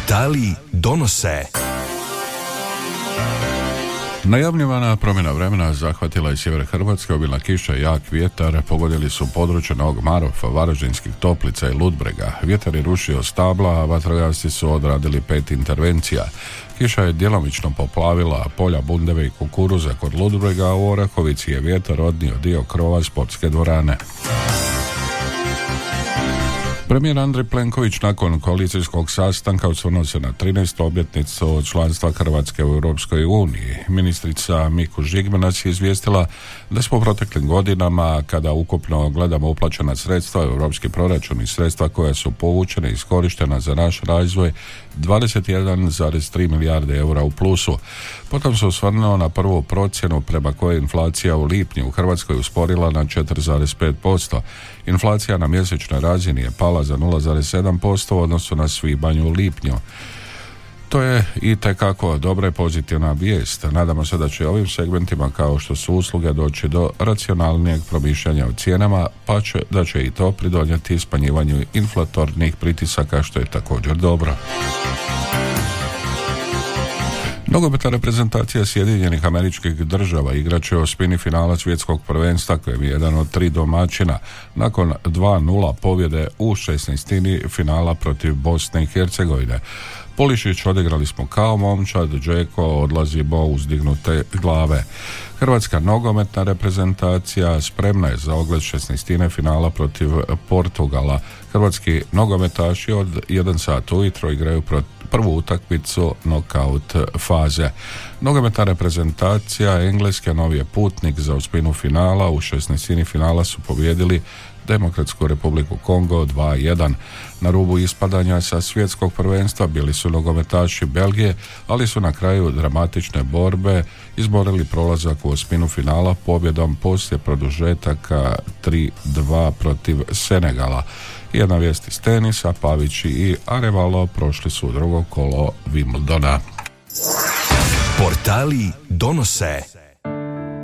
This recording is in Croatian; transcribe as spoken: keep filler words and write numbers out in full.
Portali donose. Najavljivana promjena vremena zahvatila je sjever Hrvatske. Obilna kiša i jak vjetar pogodili su područje Novog Marofa, Varaždinskih Toplica i Ludbrega. Vjetar je rušio stabla, a vatrogasci su odradili pet intervencija. Kiša je djelomično poplavila polja bundeve i kukuruza kod Ludbrega, a u Orahovici je vjetar odnio dio krova sportske dvorane. Premijer Andrej Plenković nakon koalicijskog sastanka osvrnuo se na trinaestu obljetnicu članstva Hrvatske u Europskoj uniji. Ministrica Miku Žigmanac je izvijestila da smo u proteklim godinama, kada ukupno gledamo uplaćena sredstva u europski proračun i sredstva koja su povučena i iskorištena za naš razvoj, dvadeset jedan zarez tri milijarde eura u plusu. Potom se osvrnuo na prvu procjenu prema kojoj inflacija u lipnju u Hrvatskoj usporila na četiri zarez pet posto. Inflacija na mjesečnoj razini je pala za nula zarez sedam posto u odnosu na svibanj u lipnju. To je i tekako dobra i pozitivna vijest. Nadamo se da će ovim segmentima kao što su usluge doći do racionalnijeg promišljanja o cijenama, pa će, da će i to pridonijeti smanjivanju inflatornih pritisaka, što je također dobro. Nogometna reprezentacija Sjedinjenih Američkih Država igraće osmini finala svjetskog prvenstva, kojem je jedan od tri domaćina nakon dva nula pobjede u šesnaestini finala protiv Bosne i Hercegovine. Pulišić, odigrali smo kao momčad, Džeko, odlazimo uzdignute glave. Hrvatska nogometna reprezentacija spremna je za ogled šesnaestine finala protiv Portugala. Hrvatski nogometaši od jedan sat ujutro igraju prvu utakmicu nokaut faze. Nogometna reprezentacija Engleske novi je putnik za osminu finala. U šesnaestini finala su pobijedili Demokratsku Republiku Kongo dva jedan. Na rubu ispadanja sa svjetskog prvenstva bili su nogometaši Belgije, ali su na kraju dramatične borbe izborili prolazak u osminu finala pobjedom poslije produžetaka tri dva protiv Senegala. Jedna vijest iz tenisa, Pavić i Arevalo prošli su drugo kolo Wimbledona. Portali donose.